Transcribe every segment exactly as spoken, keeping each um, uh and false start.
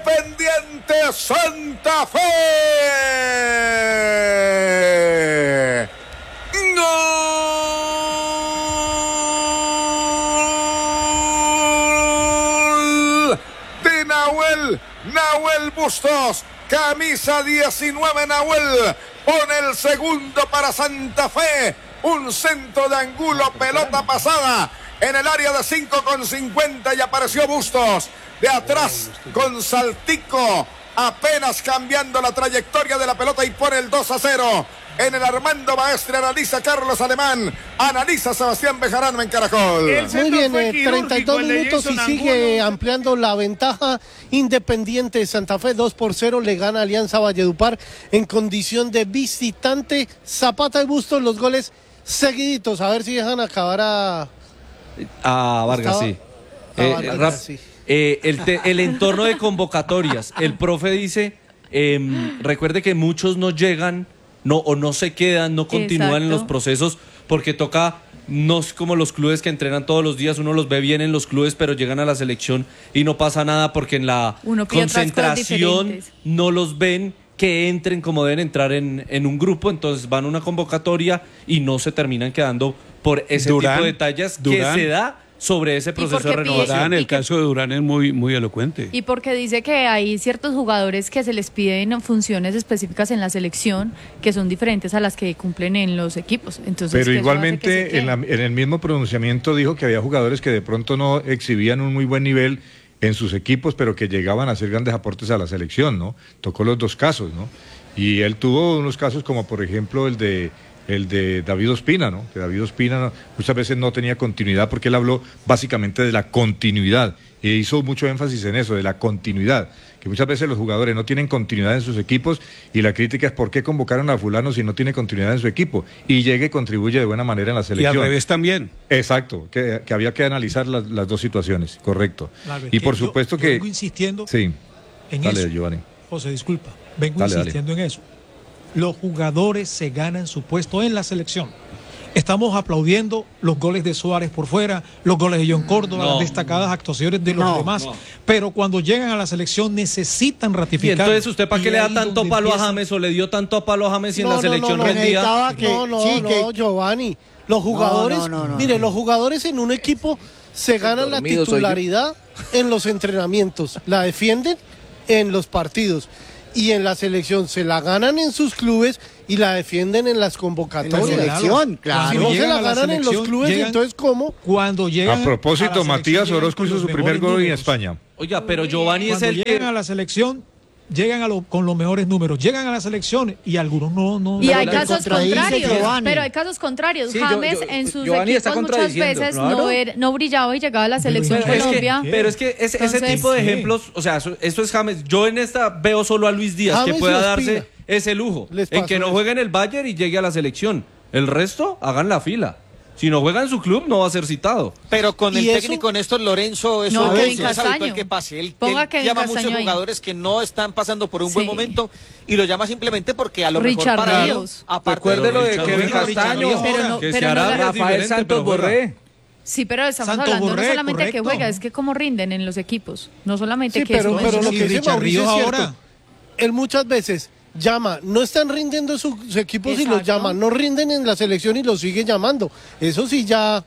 Independiente Santa Fe. ¡Gol! De Nahuel, Nahuel Bustos, camisa diecinueve, Nahuel pone el segundo para Santa Fe. Un centro de Angulo, pelota pasada en el área de cinco con cincuenta y apareció Bustos de atrás con saltico, apenas cambiando la trayectoria de la pelota y pone el dos a cero. En el Armando Maestre analiza Carlos Alemán, analiza Sebastián Bejarano en Caracol. Muy bien, eh, treinta y dos minutos y sigue ampliando la ventaja. Independiente de Santa Fe, dos por cero, le gana Alianza Valledupar en condición de visitante. Zapata y Bustos, los goles seguiditos, a ver si dejan acabar a... A Vargas, Estaba... sí. A Eh, Vargas, rap... sí. eh, el, te... el entorno de convocatorias. El profe dice, eh, recuerde que muchos no llegan, no o no se quedan, no continúan Exacto. en los procesos porque toca, no es como los clubes que entrenan todos los días, uno los ve bien en los clubes, pero llegan a la selección y no pasa nada porque en la concentración no los ven que entren como deben entrar en, en un grupo, entonces van a una convocatoria y no se terminan quedando por ese Durán, tipo de detalles Durán. que se da sobre ese proceso de renovación. Durán, el caso de Durán es muy, muy elocuente. Y porque dice que hay ciertos jugadores que se les piden funciones específicas en la selección que son diferentes a las que cumplen en los equipos. Entonces, pero igualmente en, la, en el mismo pronunciamiento dijo que había jugadores que de pronto no exhibían un muy buen nivel en sus equipos, pero que llegaban a hacer grandes aportes a la selección, ¿no? Tocó los dos casos, ¿no? Y él tuvo unos casos como por ejemplo el de el de David Ospina, ¿no? Que David Ospina muchas veces no tenía continuidad porque él habló básicamente de la continuidad e hizo mucho énfasis en eso, de la continuidad, que muchas veces los jugadores no tienen continuidad en sus equipos y la crítica es ¿por qué convocaron a fulano si no tiene continuidad en su equipo? Y llegue y contribuye de buena manera en la selección. Y al revés también. Exacto, que, que había que analizar las, las dos situaciones, correcto. Claro, y por supuesto yo, que... Yo vengo insistiendo sí. en dale, eso. Giovanni. José, disculpa, vengo dale, insistiendo dale. en eso. Los jugadores se ganan su puesto en la selección. Estamos aplaudiendo los goles de Suárez por fuera, los goles de John Córdoba, no, las destacadas actuaciones de los no, demás, no. Pero cuando llegan a la selección necesitan ratificar. Y entonces usted para qué le da tanto palo empieza... a James o le dio tanto palo a James y en no, la selección no, no, rendía. Que, no, no, sí, no, que... Giovanni, los jugadores, no, no, no, no, mire, no. los jugadores en un equipo se ganan la titularidad en los entrenamientos, la defienden en los partidos. Y en la selección se la ganan en sus clubes y la defienden en las convocatorias. En la selección, claro. Si no se la ganan en los clubes, llegan, entonces ¿cómo? Cuando llegan a propósito, a Matías Orozco hizo su primer gol en España. Oiga, pero Giovanni cuando es el llegan que... a la selección, llegan a lo, con los mejores números, llegan a la selección y algunos no... no y hay casos contrarios, Giovanni. pero hay casos contrarios. Sí, James yo, yo, en sus Giovanni equipos muchas veces claro. no, er, no brillaba y llegaba a la selección pero Colombia. Es que, pero es que ese, Entonces, ese tipo de sí. ejemplos, o sea, eso, eso es James. Yo en esta veo solo a Luis Díaz James que pueda darse ese lujo, en que no juegue en el Bayern y llegue a la selección. El resto, hagan la fila. Si no juega en su club, no va a ser citado. Pero con el eso? técnico Néstor Lorenzo, eso no, no es habitual que pase. Él, Ponga él llama a muchos ahí. jugadores que no están pasando por un sí. buen momento y lo llama simplemente porque a lo Richard mejor para Ríos. ellos, aparte de lo de Kevin Castaño, pero no, que pero se no, hará Rafael Santos Borré. Sí, pero estamos Santo hablando Borré, no solamente correcto. que juega, es que cómo rinden en los equipos. No solamente sí, que pero, pero lo sí, que dice Richard Mauricio Ríos es cierto. ahora. Él muchas veces llama, no están rindiendo sus equipos Exacto. y los llama, no rinden en la selección y los sigue llamando. Eso sí ya...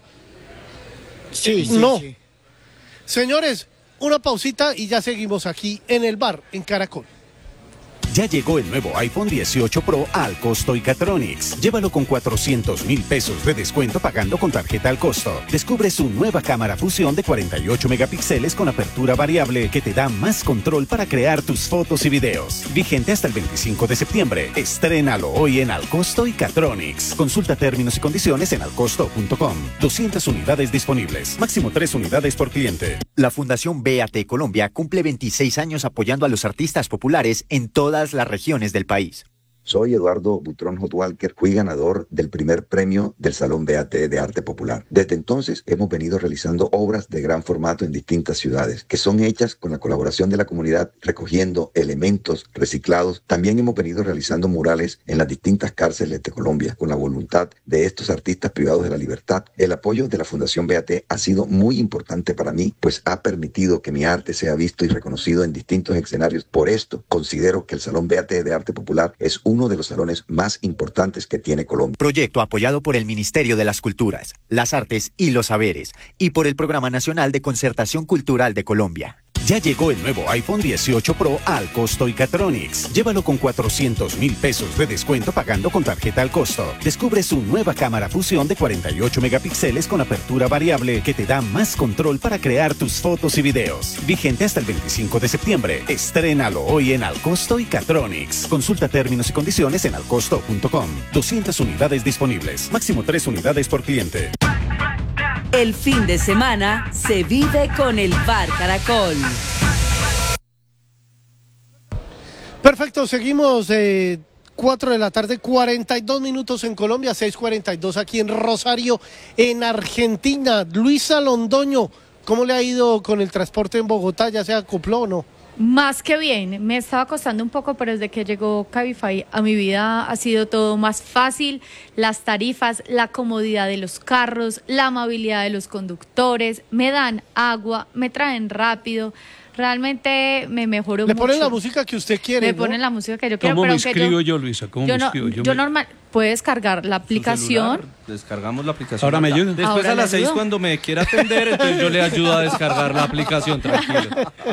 Sí, sí, no. Sí. Señores, una pausita y ya seguimos aquí en el bar, en Caracol. Ya llegó el nuevo iPhone dieciocho Pro al costo Icatronics. Llévalo con cuatrocientos mil pesos de descuento pagando con tarjeta al costo. Descubre su nueva cámara fusión de cuarenta y ocho megapíxeles con apertura variable que te da más control para crear tus fotos y videos. Vigente hasta el veinticinco de septiembre. Estrénalo hoy en Al Costo Icatronics. Consulta términos y condiciones en alcosto punto com. doscientas unidades disponibles. Máximo tres unidades por cliente. La Fundación B A T Colombia cumple veintiséis años apoyando a los artistas populares en todas las regiones del país. Soy Eduardo Butrón Hotwalker, fui ganador del primer premio del Salón B A T de Arte Popular. Desde entonces hemos venido realizando obras de gran formato en distintas ciudades, que son hechas con la colaboración de la comunidad, recogiendo elementos reciclados. También hemos venido realizando murales en las distintas cárceles de Colombia, con la voluntad de estos artistas privados de la libertad. El apoyo de la Fundación B A T ha sido muy importante para mí, pues ha permitido que mi arte sea visto y reconocido en distintos escenarios. Por esto, considero que el Salón B A T de Arte Popular es uno de los salones más importantes que tiene Colombia. Proyecto apoyado por el Ministerio de las Culturas, las Artes y los Saberes y por el Programa Nacional de Concertación Cultural de Colombia. Ya llegó el nuevo iPhone dieciocho Pro al costo Icatronics. Llévalo con cuatrocientos mil pesos de descuento pagando con tarjeta al costo. Descubre su nueva cámara fusión de cuarenta y ocho megapíxeles con apertura variable que te da más control para crear tus fotos y videos. Vigente hasta el veinticinco de septiembre. Estrénalo hoy en Alcosto Icatronics. Consulta términos y condiciones en alcosto punto com. doscientas unidades disponibles. Máximo tres unidades por cliente. El fin de semana se vive con el Bar Caracol. Perfecto, seguimos. Eh, cuatro de la tarde, cuarenta y dos minutos en Colombia, seis cuarenta y dos aquí en Rosario, en Argentina. Luisa Londoño, ¿cómo le ha ido con el transporte en Bogotá? ¿Ya se acopló o no? Más que bien, me estaba costando un poco, pero desde que llegó Cabify a mi vida ha sido todo más fácil. Las tarifas, la comodidad de los carros, la amabilidad de los conductores, me dan agua, me traen rápido. Realmente me mejoró mucho. mucho. Le ponen la música que usted quiere, Me ¿no? ponen la música que yo quiero. ¿Cómo pero me escribo yo, yo, Luisa? ¿Cómo yo me no, escribo? Yo, yo me... normal, puede descargar la aplicación. Celular, descargamos la aplicación. Ahora me ayuda. Después Ahora a las le seis ayudo. cuando me quiera atender, entonces yo le ayudo a descargar la aplicación, tranquilo.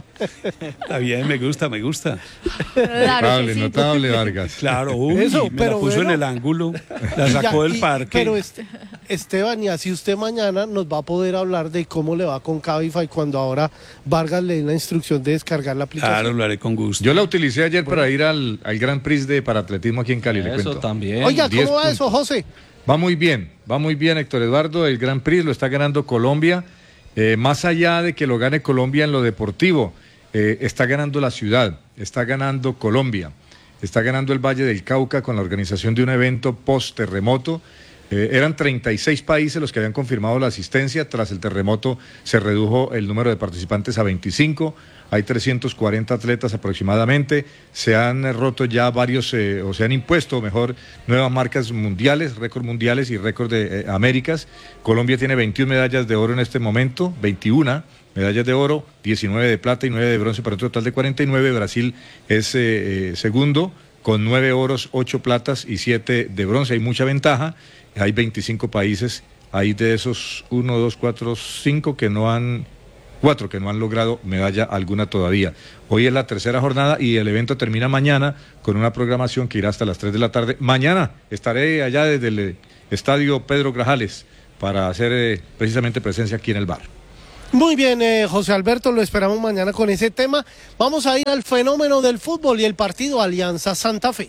Está bien, me gusta, me gusta. Claro notable, que sí. notable, Vargas. Claro, uy, Eso, me pero la puso bueno. en el ángulo, la sacó Ya, del y- parque. Pero este, Esteban, y así usted mañana nos va a poder hablar de cómo le va con Cabify cuando ahora Vargas le dé la instrucción de descargar la aplicación. Claro, lo haré con gusto. Yo la utilicé ayer para ir al, al Grand Prix de paratletismo aquí en Cali, le Eso cuento. también. Oiga, diez ¿cómo va puntos. eso, José? Va muy bien, va muy bien, Héctor Eduardo. El Grand Prix lo está ganando Colombia. Eh, más allá de que lo gane Colombia en lo deportivo, eh, está ganando la ciudad, está ganando Colombia, está ganando el Valle del Cauca con la organización de un evento post-terremoto. Eh, eran treinta y seis países los que habían confirmado la asistencia. Tras el terremoto se redujo el número de participantes a veinticinco. Hay trescientos cuarenta atletas aproximadamente. Se han eh, roto ya varios, eh, o se han impuesto, mejor, nuevas marcas mundiales, récords mundiales y récords de eh, Américas. Colombia tiene veintiuna medallas de oro en este momento, veintiuna medallas de oro, diecinueve de plata y nueve de bronce para un total de cuarenta y nueve. Brasil es eh, eh, segundo con nueve oros, ocho platas y siete de bronce. Hay mucha ventaja. Hay veinticinco países, hay de esos uno, dos, cuatro, cinco que no han, cuatro que no han logrado medalla alguna todavía. Hoy es la tercera jornada y el evento termina mañana con una programación que irá hasta las tres de la tarde. Mañana estaré allá desde el eh, estadio Pedro Grajales para hacer eh, precisamente presencia aquí en el bar. Muy bien, eh, José Alberto, lo esperamos mañana con ese tema. Vamos a ir al fenómeno del fútbol y el partido Alianza Santa Fe.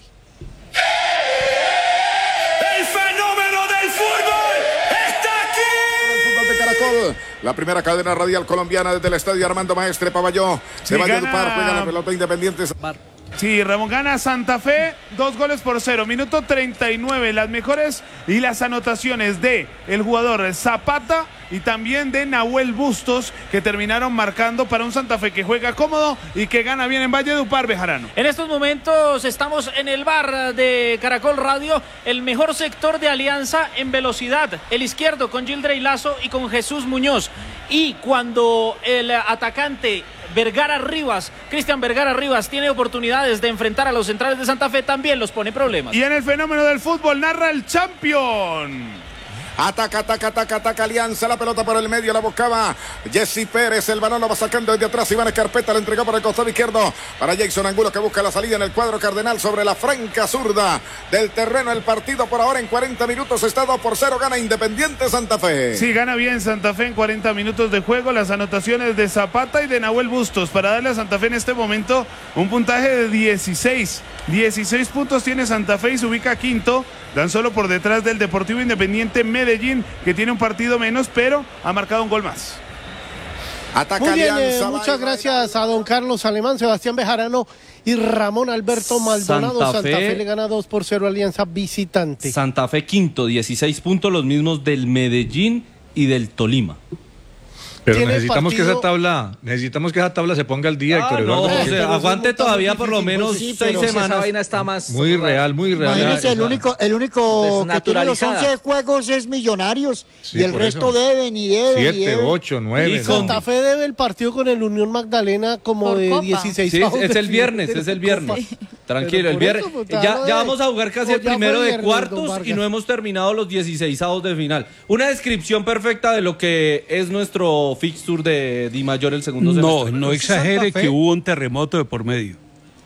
La primera cadena radial colombiana desde el estadio Armando Maestre Paballó. Se Sí, va a gana- Dupar, juega la pelota Independiente. Sí, Ramón gana Santa Fe, dos goles por cero, minuto treinta y nueve, las mejores y las anotaciones de el jugador Zapata y también de Nahuel Bustos, que terminaron marcando para un Santa Fe que juega cómodo y que gana bien en Valledupar, Bejarano. En estos momentos estamos en el bar de Caracol Radio, el mejor sector de Alianza en velocidad, el izquierdo con Gildrey Lazo y con Jesús Muñoz. Y cuando el atacante Vergara Rivas, Cristian Vergara Rivas, tiene oportunidades de enfrentar a los centrales de Santa Fe, también los pone problemas. Y en el fenómeno del fútbol narra el Champion. Ataca, ataca, ataca, ataca Alianza, la pelota por el medio, la buscaba Jesse Pérez, el balón lo va sacando desde atrás, Iván Escarpeta la entregó por el costado izquierdo para Jason Angulo, que busca la salida en el cuadro cardenal sobre la franca zurda del terreno. El partido por ahora en cuarenta minutos está dos por cero, gana Independiente Santa Fe. Sí, gana bien Santa Fe en cuarenta minutos de juego. Las anotaciones de Zapata y de Nahuel Bustos para darle a Santa Fe en este momento un puntaje de dieciséis. dieciséis puntos tiene Santa Fe y se ubica quinto, tan solo por detrás del Deportivo Independiente Medellín, que tiene un partido menos, pero ha marcado un gol más. Ataca Muy bien, eh, Alianza. muchas gracias a don Carlos Alemán, Sebastián Bejarano y Ramón Alberto Maldonado. Santa Santa Fe, Fe le gana dos por cero Alianza visitante. Santa Fe quinto, dieciséis puntos, los mismos del Medellín y del Tolima. Pero necesitamos partido... que esa tabla, necesitamos que esa tabla se ponga al día, ah, Héctor no, Eduardo. o sea, aguante todavía por lo menos sí, seis semanas. Esa vaina está más muy real, muy real. Imagínese, el único, el único que tiene los once juegos es Millonarios, sí, y el resto eso. deben y deben. Siete, y deben. ocho, nueve. Y Santa Fe debe el partido con el Unión Magdalena como por de Copa. dieciséis. Sí, es, es el viernes, es el viernes. Sí. Tranquilo, el viernes. Eso, ya, ya vamos a jugar casi el primero de cuartos y no hemos terminado los dieciseisavos de final. Una descripción perfecta de lo que es nuestro fixture de Di Mayor el segundo no, semestre. No, no exagere que hubo un terremoto de por medio.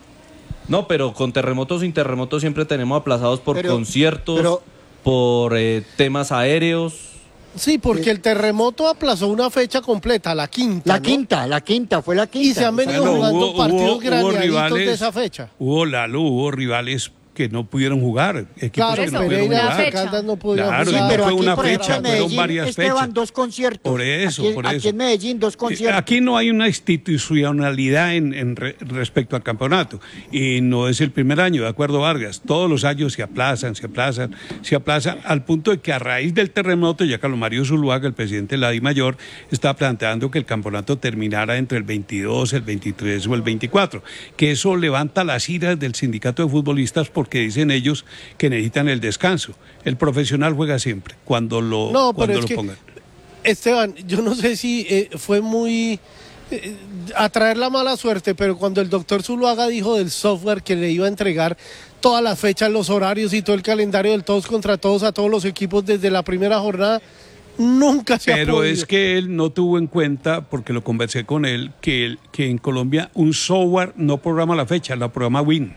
No, pero con terremotos sin terremotos siempre tenemos aplazados por pero, conciertos, pero, por eh, temas aéreos. Sí, porque sí. el terremoto aplazó una fecha completa, la quinta. La ¿no? quinta, la quinta, fue la quinta. Y se han venido bueno, jugando hubo, partidos hubo, graneaditos hubo rivales, de esa fecha. Hubo, Lalo, hubo rivales que no pudieron jugar. Equipos claro, que no pudieron jugar. No pudieron claro, jugar. no pero fue aquí, una por fecha, ejemplo, Medellín, fueron varias este fechas. van dos conciertos. Por eso, aquí, por eso. Aquí en Medellín, dos conciertos. Aquí no hay una institucionalidad en, en re, respecto al campeonato. Y no es el primer año, de acuerdo, Vargas. Todos los años se aplazan, se aplazan, se aplazan, al punto de que a raíz del terremoto, ya Carlos Mario Zuluaga, el presidente de la Di Mayor, está planteando que el campeonato terminara entre el veintidós, el veintitrés o el veinticuatro. Que eso levanta las iras del sindicato de futbolistas porque dicen ellos que necesitan el descanso. El profesional juega siempre, cuando lo, no, cuando pero lo es pongan. Que, Esteban, yo no sé si eh, fue muy eh, atraer la mala suerte, pero cuando el doctor Zuluaga dijo del software que le iba a entregar todas las fechas, los horarios y todo el calendario del todos contra todos a todos los equipos desde la primera jornada, nunca se pero ha podido. Pero es que él no tuvo en cuenta, porque lo conversé con él, que, él, que en Colombia un software no programa la fecha, la programa Win.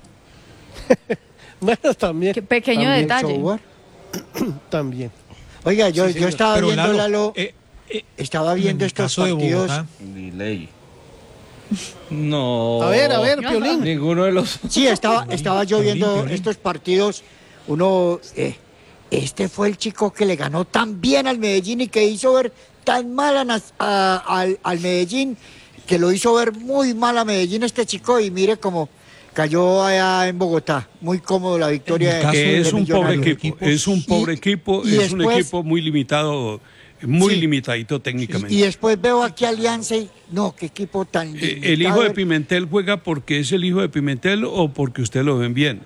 Bueno, también. Qué pequeño también detalle. También. Oiga, yo, sí, yo estaba Pero viendo, Lalo, Lalo, eh, eh, estaba viendo estos partidos. Delay. No. A ver, a ver, Piolín. Ninguno de los. Sí, estaba, estaba yo viendo estos partidos. Uno, eh, este fue el chico que le ganó tan bien al Medellín y que hizo ver tan mal a, a, al, al Medellín, que lo hizo ver muy mal a Medellín este chico, y mire cómo cayó allá en Bogotá, muy cómodo la victoria. De, que es, de un pobre equipo, equipos. es un pobre y, equipo, y es después, un equipo muy limitado, muy sí, limitadito técnicamente. Y, y después veo aquí Alianza y no, qué equipo tan eh, ¿El hijo de Pimentel juega porque es el hijo de Pimentel o porque usted lo ven bien?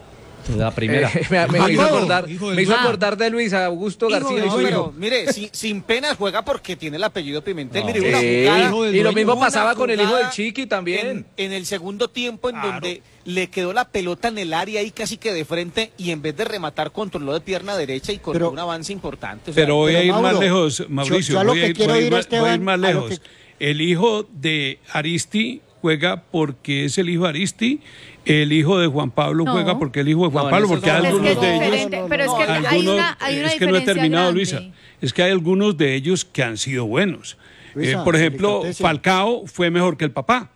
La primera. Eh, me, me, me hizo acordar, me hizo acordar de Luis Augusto García. No, pero mire, sin, sin penas juega porque tiene el apellido Pimentel. No. Mire, una eh, jugada, y lo mismo pasaba con el hijo del jugada Chiqui también. En, en el segundo tiempo, en Claro. donde le quedó la pelota en el área ahí casi que de frente, y en vez de rematar controló de pierna derecha y con Pero- un avance importante. O sea, Pero voy a ir Mauro, más lejos, yo- Mauricio, yo a lo voy, a que ir, quiero voy a ir ir, más- voy a ir Esteban, más a lo lejos. que- El hijo de Aristi juega porque es el hijo de Aristi, el hijo de Juan Pablo No. juega porque es el hijo de Juan No, en Pablo, eso porque no. hay Es que algunos es de ellos... diferente, pero es que hay algunos- una, hay una es que no he diferencia terminado, grande. Luisa. Es que hay algunos de ellos que han sido buenos. Luisa, Eh, por ejemplo, delicatese. Falcao fue mejor que el papá.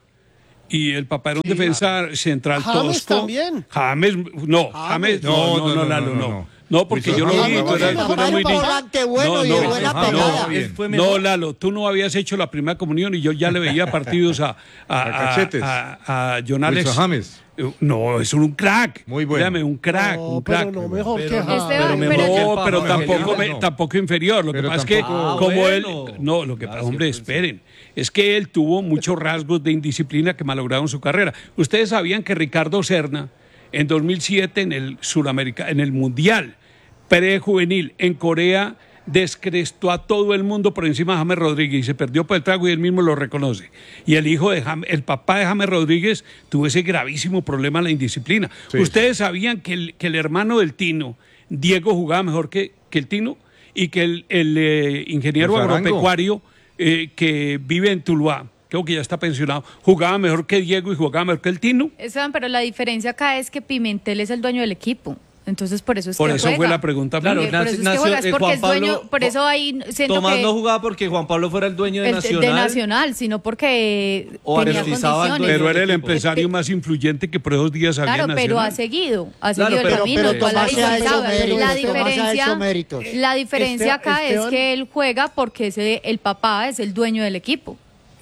Y el papá era un defensa central James tosco. también. James, no, James, no, no, no, Lalo, no. No, porque Luisa, yo lo James vi, no tú fue eras, mejor. tú eras muy James niño. volante bueno y de buena James pegada. no, bien. Fue No, mejor. Lalo, tú no habías hecho la primera comunión y yo ya le veía partidos a, a, A Cachetes. a, a, a John Alex. Wilson James. No, es un crack. Muy bueno. Dígame, un crack, No, un pero crack. no mejor que Esteban, James. pero pero mejor que el No, Papa, pero no, tampoco, no, me- no. tampoco inferior. Lo Pero que pasa es que, tampoco- Ah, como bueno. él. No, lo que pasa, Gracias, hombre, Luis. esperen. Es que él tuvo muchos rasgos de indisciplina que malograron su carrera. Ustedes sabían que Ricardo Serna, en dos mil siete, en el Suramérica, en el Mundial Prejuvenil en Corea, descrestó a todo el mundo por encima de James Rodríguez y se perdió por el trago y él mismo lo reconoce. Y el hijo de James, el papá de James Rodríguez tuvo ese gravísimo problema en la indisciplina. Sí. Ustedes sabían que el, que el hermano del Tino, Diego, jugaba mejor que, que el Tino y que el, el eh, ingeniero El Zarango. agropecuario eh, que vive en Tuluá, creo que ya está pensionado, jugaba mejor que Diego y jugaba mejor que el Tino. Esteban, pero la diferencia acá es que Pimentel es el dueño del equipo. Entonces, por eso es Por que eso juega. fue la pregunta. Claro, Porque- por eso es que nació- juega, es eh, porque Juan es dueño, Pablo- por eso ahí siento Tomás que no jugaba porque Juan Pablo fuera el dueño de el- Nacional. de Nacional, sino porque O tenía Aristizábal, condiciones. Pero era el equipo. empresario más influyente que por esos días había Claro, en pero ha Nacional. seguido, ha Claro, seguido pero- el camino. pero ¿cuál Tomás es se ha la hecho diferencia? méritos, La Tomás se ha diferencia, hecho méritos. la diferencia Este- acá Esteban- es que él juega porque ese, el papá es el dueño del equipo.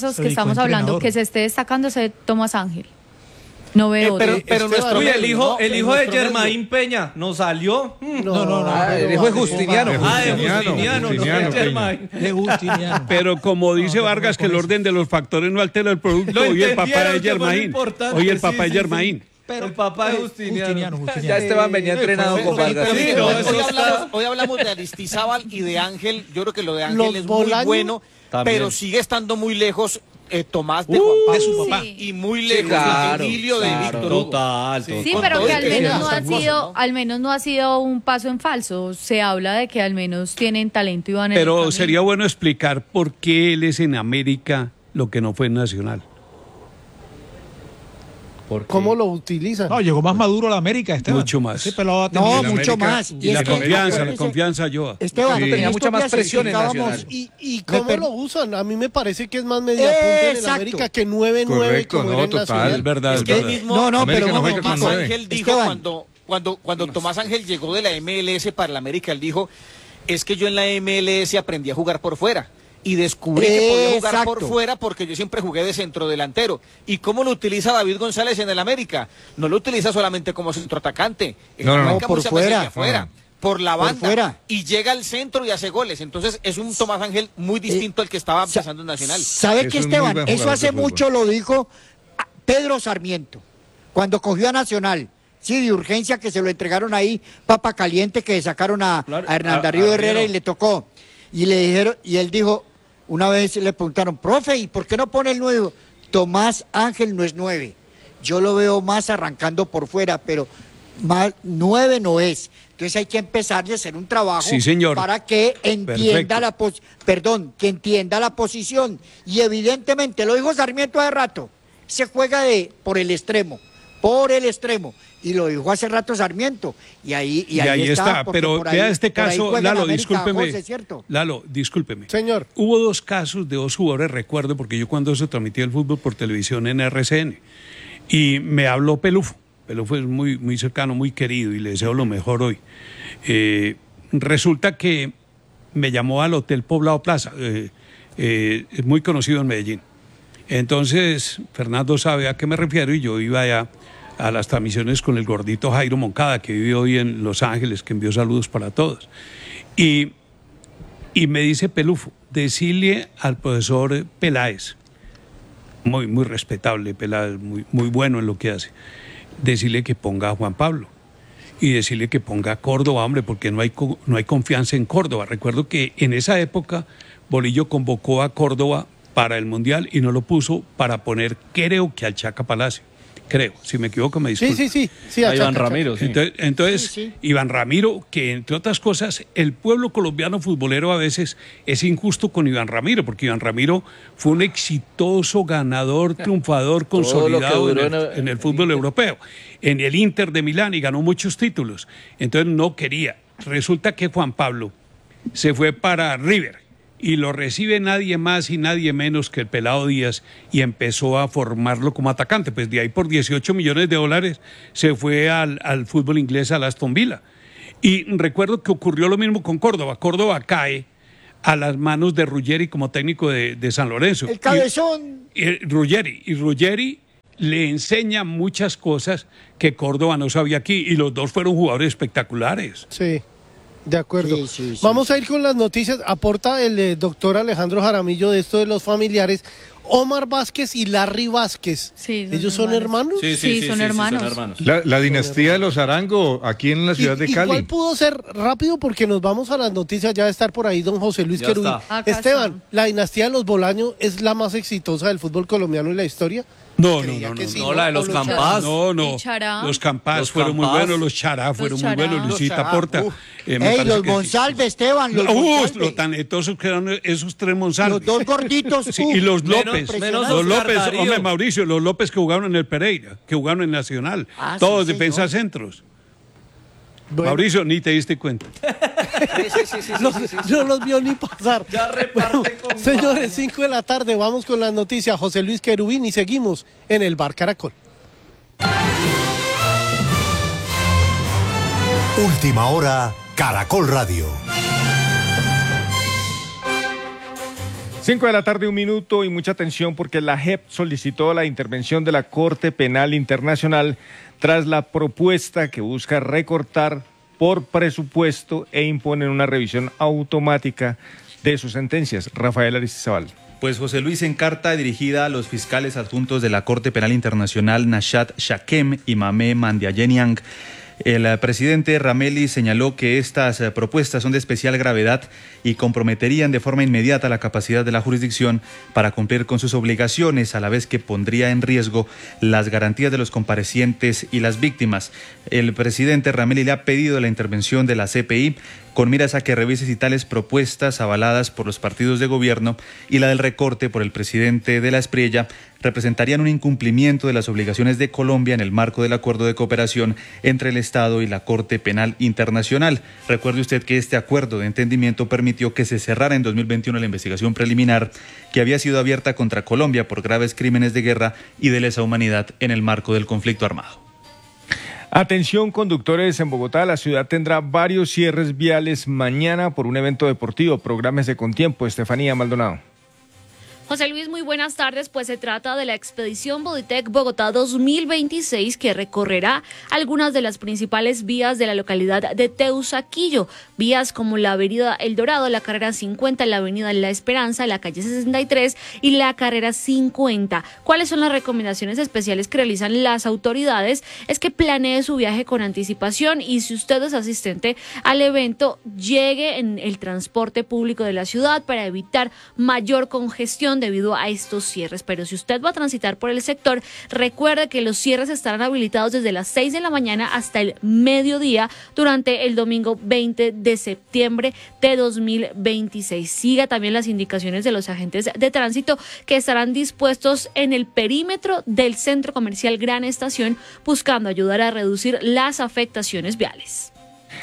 esos que estamos hablando, que se esté destacando, ese Tomás Ángel. No veo. Eh, pero otro. pero nuestro Uy, el hijo, ¿no? el hijo de Nuestro Germain Peña nos salió. No, no, no. Ah, el hijo de Justiniano. Ah, de Justiniano, Justiniano, no Justiniano de Peña. Germain. De Justiniano. Pero como dice no, Vargas, que el orden de los factores no altera el producto, Lo hoy el papá entendieron, es que fue lo Germain. importante, Hoy el sí, papá es sí, Germain. Pero, el papá de eh, Justiniano. Justiniano, Justiniano. Ya Esteban venía entrenado con Vargas. Sí, Pero, no, hoy, eso hoy está- hablamos, hoy hablamos de Aristizábal y de Ángel. Yo creo que lo de Ángel Los es Bolaños muy bueno, también. pero sigue estando muy lejos eh, Tomás de Uh, Juan Pablo. de su papá. Sí. Y muy Sí, lejos claro, de Emilio de claro. Víctor Hugo. Total, total. Sí, Con pero todo que y al que menos sean no ha hermosos, sido, ¿no? al menos no ha sido un paso en falso. Se habla de que al menos tienen talento y van en el Pero camino. sería bueno explicar por qué él es en América lo que no fue en Nacional. ¿Cómo lo utilizan? No, llegó más maduro a la América, Esteban. Mucho más. Ese pelado ha No, tenido- mucho América- más. Y la es que- confianza, la acuérdese, confianza ayuda. Esteban, Sí. en tenía estos mucha más días presión en explicábamos- Nacional. ¿Y, y Me cómo per- lo usan? A mí me parece que es más media punta en el Exacto. América que nueve nueve Correcto, como no, era en total. Nacional. Es verdad, Es es que el verdad. mismo, No, no, América pero no un juega con momento. Tomás nueve. Ángel dijo Esteban. cuando, cuando, cuando Tomás Ángel llegó de la M L S para la América, él dijo, es que yo en la M L S aprendí a jugar por fuera. Y descubrí que podía jugar Exacto. por fuera porque yo siempre jugué de centrodelantero. ¿Y cómo lo utiliza David González en el América? No lo utiliza solamente como centroatacante. Él No, no, no. arranca Por muchas veces fuera. de afuera, Ajá. por la Por banda. fuera. Y llega al centro y hace goles. Entonces es un Tomás Ángel muy distinto al que estaba sa- empezando en Nacional. ¿Sabe Es qué, un muy Esteban? buen Eso jugador hace de fútbol. mucho lo dijo ah, Pedro Sarmiento, cuando cogió a Nacional. Sí, de urgencia, que se lo entregaron ahí, papa caliente, que sacaron a, Claro, a Hernán a- Darío a Herrera y Riero. le tocó. Y le dijeron, y él dijo, una vez le preguntaron, profe, ¿y por qué no pone el nueve? Tomás Ángel no es nueve. Yo lo veo más arrancando por fuera, pero más nueve no es. Entonces hay que empezar a hacer un trabajo Sí, señor. para que entienda Perfecto. la pos perdón, que entienda la posición. Y evidentemente, lo dijo Sarmiento hace rato, se juega de por el extremo, por el extremo. Y lo dijo hace rato Sarmiento. Y ahí, y Y ahí, ahí está, porque pero por ahí- vea este por ahí caso, juega en Lalo, América, discúlpeme. José, ¿cierto? Lalo, discúlpeme. Señor. Hubo dos casos de dos jugadores, recuerdo, porque yo cuando se transmitía el fútbol por televisión en R C N, y me habló Pelufo. Pelufo es muy, muy cercano, muy querido, y le deseo lo mejor hoy. Eh, resulta que me llamó al Hotel Poblado Plaza, eh, eh, es muy conocido en Medellín. Entonces, Fernando sabe a qué me refiero, y yo iba allá a las transmisiones con el gordito Jairo Moncada, que vive hoy en Los Ángeles, que envió saludos para todos. Y, y me dice Pelufo, decirle al profesor Peláez, muy, muy respetable Peláez, muy, muy bueno en lo que hace, decirle que ponga a Juan Pablo y decirle que ponga a Córdoba, hombre, porque no hay, co- no hay confianza en Córdoba. Recuerdo que en esa época Bolillo convocó a Córdoba para el Mundial y no lo puso para poner, creo que al Chaca Palacio. Creo, si me equivoco me Sí, disculpo. sí, sí. sí A a Iván Chaca, Ramiro, sí. Entonces, entonces Sí, sí. Iván Ramiro, que entre otras cosas, el pueblo colombiano futbolero a veces es injusto con Iván Ramiro, porque Iván Ramiro fue un exitoso ganador, triunfador, Todo lo que consolidado en duró el, en el- en el fútbol europeo, en el Inter de Milán, y ganó muchos títulos. Entonces no quería. Resulta que Juan Pablo se fue para River y lo recibe nadie más y nadie menos que el Pelado Díaz, y empezó a formarlo como atacante. Pues de ahí por dieciocho millones de dólares se fue al, al fútbol inglés, al Aston Villa. Y recuerdo que ocurrió lo mismo con Córdoba. Córdoba cae a las manos de Ruggeri como técnico de, de San Lorenzo. El cabezón. Y, y Ruggeri, y Ruggeri le enseña muchas cosas que Córdoba no sabía aquí, y los dos fueron jugadores espectaculares. Sí, de acuerdo. Sí, sí, sí. Vamos a ir con las noticias. Aporta el eh, doctor Alejandro Jaramillo de esto de los familiares. Omar Vázquez y Larry Vázquez. Sí, son ¿Ellos son hermanos? Sí, Sí, son hermanos. La, la dinastía de los Arango, aquí en la ciudad de ¿Y Cali. cuál pudo ser rápido? Porque nos vamos a las noticias, ya va a estar por ahí don José Luis Ya Querubí. está. Acá Esteban, está. ¿la dinastía de los Bolaños es la más exitosa del fútbol colombiano en la historia? No, no, Creía no, que no. sí, No, la de los ¿O Campás. No, no. ¿Y Chará? Los Campás Los fueron muy Campás. buenos, los Chará fueron Los muy Chará. buenos, Los Luisita Chará, Porta. uf. eh, me Ey, parece los que- Monsalve, Esteban, los Uh, Monsalve. lo tan talentosos que eran esos tres Monsalve. Los dos gorditos. Sí, uf, y los Menos- López, menos los Oscar López, Darío. hombre Mauricio, los López que jugaron en el Pereira, que jugaron en Nacional, Ah, todos sí, defensa señor. centros. Bueno, Mauricio, ni te diste cuenta. Sí, sí, sí, sí, los- sí, sí, sí. no los vio ni pasar. Ya reparte con Señores, cinco de la tarde, vamos con las noticias. José Luis Querubín y seguimos en el Bar Caracol. Última hora, Caracol Radio. Cinco de la tarde, un minuto, y mucha atención porque la J E P solicitó la intervención de la Corte Penal Internacional tras la propuesta que busca recortar por presupuesto e imponer una revisión automática de sus sentencias. Rafael Aristizábal. Pues José Luis, en carta dirigida a los fiscales adjuntos de la Corte Penal Internacional, Nashat Shakem y Mame Mandiayeniang, el presidente Rameli señaló que estas propuestas son de especial gravedad y comprometerían de forma inmediata la capacidad de la jurisdicción para cumplir con sus obligaciones, a la vez que pondría en riesgo las garantías de los comparecientes y las víctimas. El presidente Rameli le ha pedido la intervención de la C P I con miras a que revise si tales propuestas avaladas por los partidos de gobierno y la del recorte por el presidente de la Espriella representarían un incumplimiento de las obligaciones de Colombia en el marco del acuerdo de cooperación entre el Estado y la Corte Penal Internacional. Recuerde usted que este acuerdo de entendimiento permitió que se cerrara en dos mil veintiuno la investigación preliminar que había sido abierta contra Colombia por graves crímenes de guerra y de lesa humanidad en el marco del conflicto armado. Atención, conductores, en Bogotá la ciudad tendrá varios cierres viales mañana por un evento deportivo. Prográmese con tiempo. Estefanía Maldonado. José Luis, muy buenas tardes. Pues se trata de la expedición Boditec Bogotá dos mil veintiséis, que recorrerá algunas de las principales vías de la localidad de Teusaquillo. Vías como la avenida El Dorado, la carrera cincuenta, la avenida La Esperanza, la calle sesenta y tres y la carrera cincuenta. ¿Cuáles son las recomendaciones especiales que realizan las autoridades? Es que planee su viaje con anticipación y si usted es asistente al evento, llegue en el transporte público de la ciudad para evitar mayor congestión debido a estos cierres. Pero si usted va a transitar por el sector, recuerde que los cierres estarán habilitados desde las seis de la mañana hasta el mediodía durante el domingo veinte de septiembre de dos mil veintiséis. Siga también las indicaciones de los agentes de tránsito que estarán dispuestos en el perímetro del centro comercial Gran Estación buscando ayudar a reducir las afectaciones viales.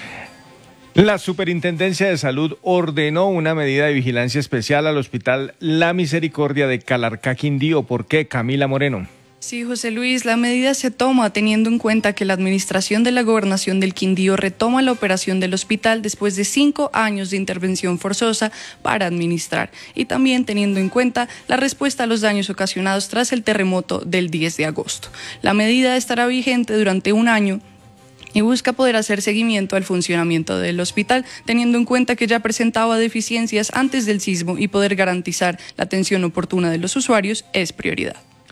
La Superintendencia de Salud ordenó una medida de vigilancia especial al Hospital La Misericordia de Calarcá, Quindío. ¿Por qué? Camila Moreno. Sí, José Luis, la medida se toma teniendo en cuenta que la administración de la Gobernación del Quindío retoma la operación del hospital después de cinco años de intervención forzosa para administrar y también teniendo en cuenta la respuesta a los daños ocasionados tras el terremoto del diez de agosto. La medida estará vigente durante un año y busca poder hacer seguimiento al funcionamiento del hospital, teniendo en cuenta que ya presentaba deficiencias antes del sismo y poder garantizar la atención oportuna de los usuarios es prioridad.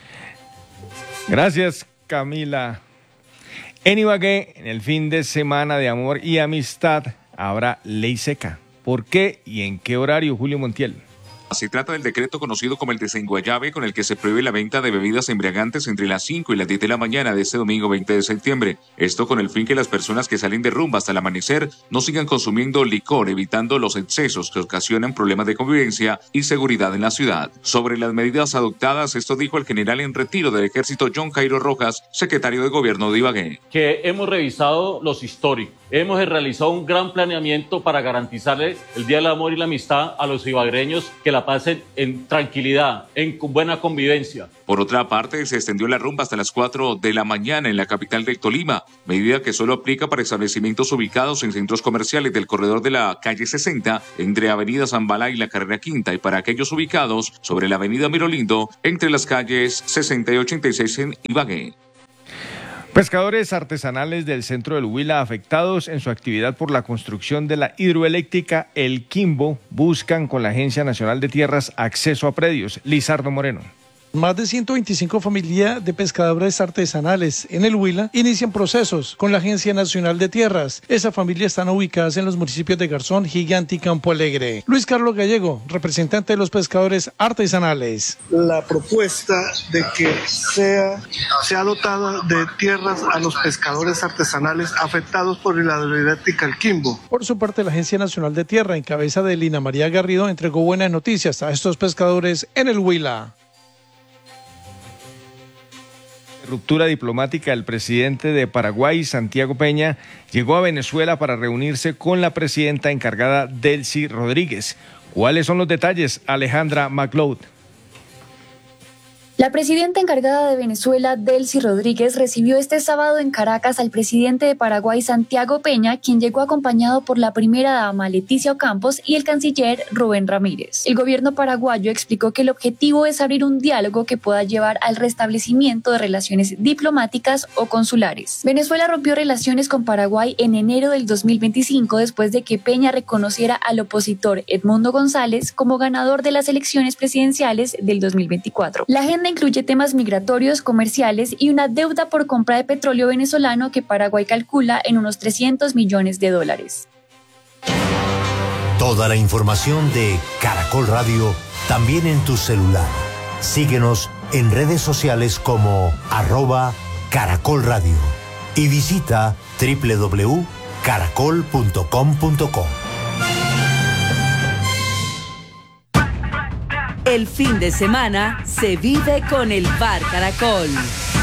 Gracias, Camila. En Ibagué, en el fin de semana de amor y amistad, habrá ley seca. ¿Por qué y en qué horario, Julio Montiel? Se trata del decreto conocido como el Desenguayabe, con el que se prohíbe la venta de bebidas embriagantes entre las cinco y las diez de la mañana de este domingo veinte de septiembre. Esto con el fin que las personas que salen de rumba hasta el amanecer no sigan consumiendo licor, evitando los excesos que ocasionan problemas de convivencia y seguridad en la ciudad. Sobre las medidas adoptadas, esto dijo el general en retiro del Ejército John Cairo Rojas, secretario de Gobierno de Ibagué. Que hemos revisado los históricos. Hemos realizado un gran planeamiento para garantizarle el Día del Amor y la Amistad a los ibaguereños, que la pasen en tranquilidad, en buena convivencia. Por otra parte, se extendió la rumba hasta las cuatro de la mañana en la capital del Tolima, medida que solo aplica para establecimientos ubicados en centros comerciales del corredor de la calle sesenta, entre Avenida Zambalá y la Carrera Quinta, y para aquellos ubicados sobre la Avenida Mirolindo, entre las calles sesenta y ochenta y seis en Ibagué. Pescadores artesanales del centro del Huila afectados en su actividad por la construcción de la hidroeléctrica El Quimbo buscan con la Agencia Nacional de Tierras acceso a predios. Lizardo Moreno. Más de ciento veinticinco familias de pescadores artesanales en el Huila inician procesos con la Agencia Nacional de Tierras. Esas familias están ubicadas en los municipios de Garzón, Gigante y Campo Alegre. Luis Carlos Gallego, representante de los pescadores artesanales. La propuesta de que sea, sea dotada de tierras a los pescadores artesanales afectados por la hidroeléctrica El Quimbo. Por su parte, la Agencia Nacional de Tierra, en cabeza de Lina María Garrido, entregó buenas noticias a estos pescadores en el Huila. Ruptura diplomática. El presidente de Paraguay, Santiago Peña, llegó a Venezuela para reunirse con la presidenta encargada, Delcy Rodríguez. ¿Cuáles son los detalles? Alejandra McLeod. La presidenta encargada de Venezuela, Delcy Rodríguez, recibió este sábado en Caracas al presidente de Paraguay, Santiago Peña, quien llegó acompañado por la primera dama, Leticia Ocampos, y el canciller Rubén Ramírez. El gobierno paraguayo explicó que el objetivo es abrir un diálogo que pueda llevar al restablecimiento de relaciones diplomáticas o consulares. Venezuela rompió relaciones con Paraguay en enero del dos mil veinticinco después de que Peña reconociera al opositor Edmundo González como ganador de las elecciones presidenciales del dos mil veinticuatro. La agenda incluye temas migratorios, comerciales y una deuda por compra de petróleo venezolano que Paraguay calcula en unos trescientos millones de dólares. Toda la información de Caracol Radio también en tu celular. Síguenos en redes sociales como arroba Caracol Radio y visita doble u doble u doble u punto caracol punto com punto co. El fin de semana se vive con el Bar Caracol.